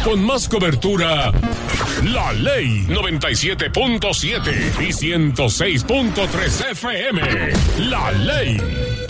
con más cobertura, La Ley 97.7 y 106.3 FM. La Ley.